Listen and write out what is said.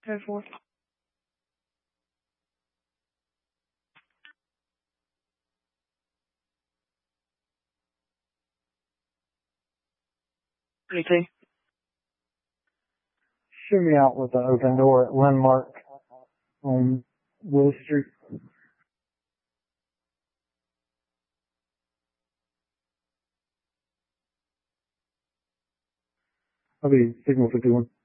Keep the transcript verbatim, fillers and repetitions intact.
Go for it. twenty-two. Shoot me out with the open door at Landmark on Willis Street. I'll be signal fifty-one.